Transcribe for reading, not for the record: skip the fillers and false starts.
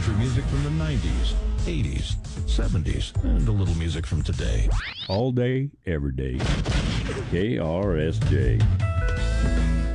country music from the 90s, 80s, 70s, and a little music from today. All day, every day. KRSJ.